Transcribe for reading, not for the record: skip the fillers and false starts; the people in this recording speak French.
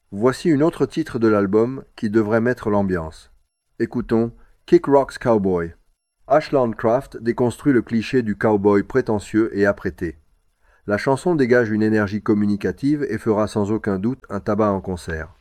Voici un autre titre de l'album qui devrait mettre l'ambiance. Écoutons Kick Rock's Cowboy. Ashland Craft déconstruit le cliché du cowboy prétentieux et apprêté. La chanson dégage une énergie communicative et fera sans aucun doute un tabac en concert.